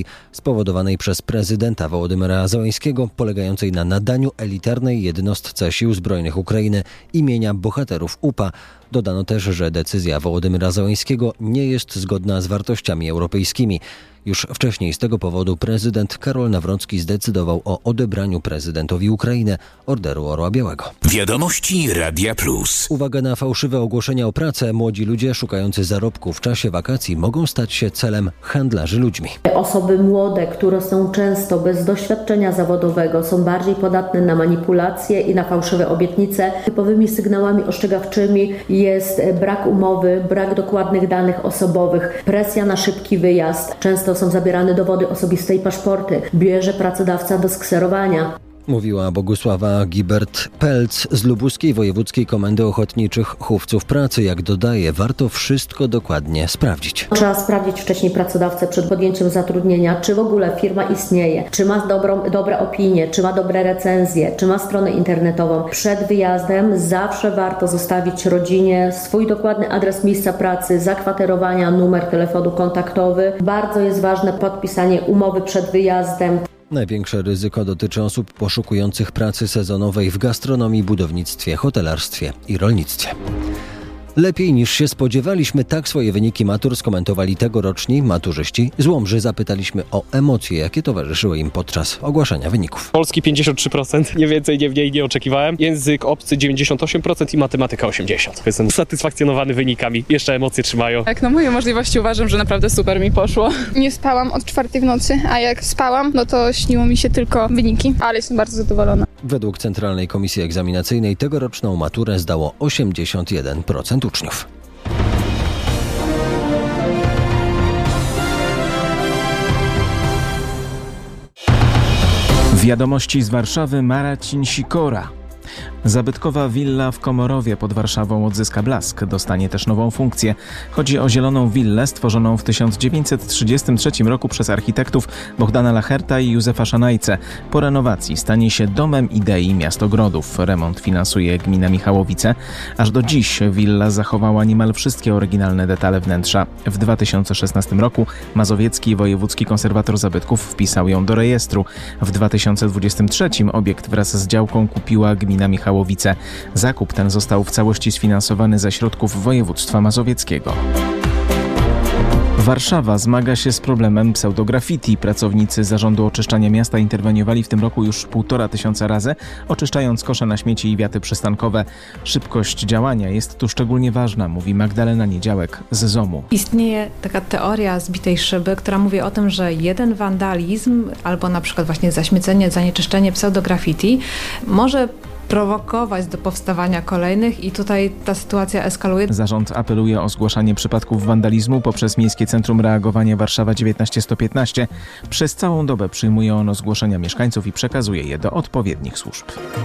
spowodowanej przez prezydenta Wołodymyra Zełenskiego, polegającej na nadaniu elitarnej jednostce sił zbrojnych Ukrainy imienia bohaterów UPA. Dodano też, że decyzja Wołodymyra Zełenskiego nie jest zgodna z wartościami europejskimi. Już wcześniej z tego powodu prezydent Karol Nawrocki zdecydował o odebraniu prezydentowi Ukrainy Orderu Orła Białego. Wiadomości Radia Plus. Uwaga na fałszywe ogłoszenia o pracę. Młodzi ludzie szukający zarobku w czasie wakacji mogą stać się celem handlarzy ludźmi. Osoby młode, które są często bez doświadczenia zawodowego, są bardziej podatne na manipulacje i na fałszywe obietnice. Typowymi sygnałami ostrzegawczymi jest brak umowy, brak dokładnych danych osobowych, presja na szybki wyjazd. Często są zabierane dowody osobiste i paszporty. Bierze pracodawca do skserowania. Mówiła Bogusława Gibert-Pelc z Lubuskiej Wojewódzkiej Komendy Ochotniczych Chówców Pracy. Jak dodaje, warto wszystko dokładnie sprawdzić. Trzeba sprawdzić wcześniej pracodawcę przed podjęciem zatrudnienia, czy w ogóle firma istnieje, czy ma dobre opinie, czy ma dobre recenzje, czy ma stronę internetową. Przed wyjazdem zawsze warto zostawić rodzinie swój dokładny adres miejsca pracy, zakwaterowania, numer telefonu kontaktowy. Bardzo jest ważne podpisanie umowy przed wyjazdem. Największe ryzyko dotyczy osób poszukujących pracy sezonowej w gastronomii, budownictwie, hotelarstwie i rolnictwie. Lepiej niż się spodziewaliśmy, tak swoje wyniki matur skomentowali tegoroczni maturzyści z Łomży. Zapytaliśmy o emocje, jakie towarzyszyły im podczas ogłaszania wyników. Polski 53%, nie więcej, nie mniej, nie oczekiwałem. Język obcy 98% i matematyka 80%. Jestem usatysfakcjonowany wynikami, jeszcze emocje trzymają. Jak na moje możliwości uważam, że naprawdę super mi poszło. Nie spałam od 4 w nocy, a jak spałam, no to śniło mi się tylko wyniki, ale jestem bardzo zadowolona. Według Centralnej Komisji Egzaminacyjnej tegoroczną maturę zdało 81% uczniów. Wiadomości z Warszawy. Marcin Sikora. Zabytkowa willa w Komorowie pod Warszawą odzyska blask. Dostanie też nową funkcję. Chodzi o zieloną willę stworzoną w 1933 roku przez architektów Bohdana Lacherta i Józefa Szanajce. Po renowacji stanie się domem idei miastogrodów. Remont finansuje gmina Michałowice. Aż do dziś willa zachowała niemal wszystkie oryginalne detale wnętrza. W 2016 roku Mazowiecki Wojewódzki Konserwator Zabytków wpisał ją do rejestru. W 2023 obiekt wraz z działką kupiła gmina Michałowice. Zakup ten został w całości sfinansowany ze środków województwa mazowieckiego. Warszawa zmaga się z problemem pseudograffiti. Pracownicy Zarządu Oczyszczania Miasta interweniowali w tym roku już 1500 razy, oczyszczając kosze na śmieci i wiaty przystankowe. Szybkość działania jest tu szczególnie ważna, mówi Magdalena Niedziałek z ZOM-u. Istnieje taka teoria zbitej szyby, która mówi o tym, że jeden wandalizm albo na przykład właśnie zaśmiecenie, zanieczyszczenie pseudograffiti może prowokować do powstawania kolejnych i tutaj ta sytuacja eskaluje. Zarząd apeluje o zgłaszanie przypadków wandalizmu poprzez Miejskie Centrum Reagowania Warszawa 19115. Przez całą dobę przyjmuje ono zgłoszenia mieszkańców i przekazuje je do odpowiednich służb.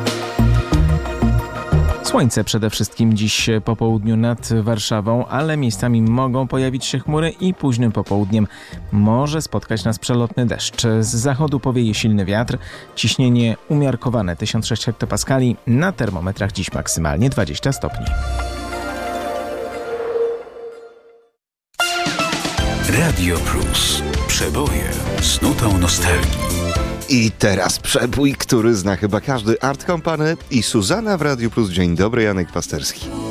Słońce przede wszystkim dziś po południu nad Warszawą, ale miejscami mogą pojawić się chmury i późnym popołudniem może spotkać nas przelotny deszcz. Z zachodu powieje silny wiatr, ciśnienie umiarkowane 1006 hektopaskali, na termometrach dziś maksymalnie 20 stopni. Radio Plus. Przeboje z nutą nostalgii. I teraz przebój, który zna chyba każdy. Art Company i Suzana w Radiu Plus. Dzień dobry, Janek Pasterski.